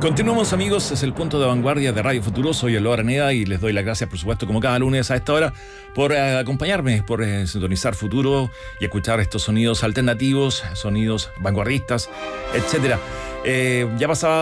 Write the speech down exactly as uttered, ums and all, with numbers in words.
Continuamos, amigos, es el punto de vanguardia de Radio Futuro. Soy Eloy Araneda y les doy las gracias, por supuesto, como cada lunes a esta hora, por eh, acompañarme, por eh, sintonizar Futuro y escuchar estos sonidos alternativos, sonidos vanguardistas, etcétera. Eh, ya pasaba